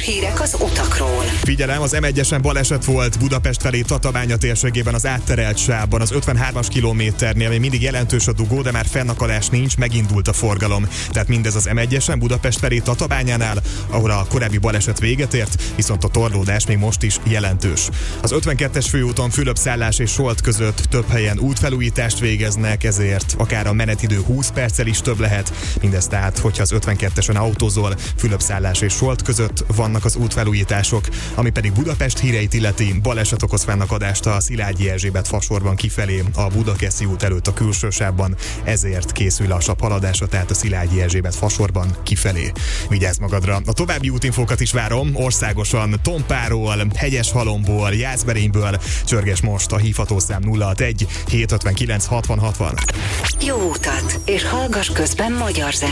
hírek az utakról. Figyelem, az M1-esen baleset volt Budapest felé Tatabánya térségében az átterelt sávban. Az 53-as kilométernél még mindig jelentős a dugó, de már fennakadás nincs, megindult a forgalom. Tehát mindez az M1-esen Budapest felé Tatabányánál, ahol a korábbi baleset véget ért, viszont a torlódás még most is jelentős. Az 52-es főúton Fülöp-Szállás és Solt között több helyen útfelújítást végeznek, ezért akár a menetidő 20 perccel is több lehet. Mindez tehát, hogyha az 52-esen autózol, Fülöp-Szállás és Solt között vannak az útfelújítások, ami pedig Budapest híreit illeti, baleset okoz fennakadást a Szilágyi Erzsébet fasorban kifelé, a Budakeszi út előtt a külső sávban, ezért készül lassabb haladásra, tehát a Szilágyi Erzsébet fasorban kifelé. Vigyázz magadra! A további útinfókat is várom, országosan Tompáról, Hegyeshalomból, Jászberényből, csörges most a hívhatószám 061 759 60 60. Jó utat, és hallgass közben magyar zenét.